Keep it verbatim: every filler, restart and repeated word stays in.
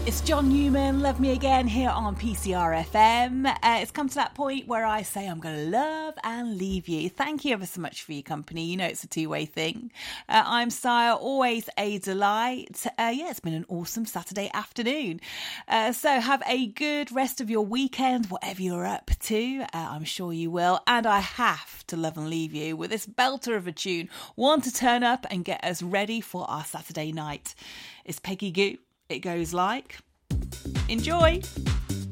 It's John Newman, Love Me Again here on P C R F M. Uh, it's come to that point where I say I'm going to love and leave you. Thank you ever so much for your company. You know it's a two-way thing. Uh, I'm Sire, always a delight. Uh, yeah, it's been an awesome Saturday afternoon. Uh, so have a good rest of your weekend, whatever you're up to. Uh, I'm sure you will. And I have to love and leave you with this belter of a tune. One to turn up and get us ready for our Saturday night. It's Peggy Gou. It goes like, enjoy.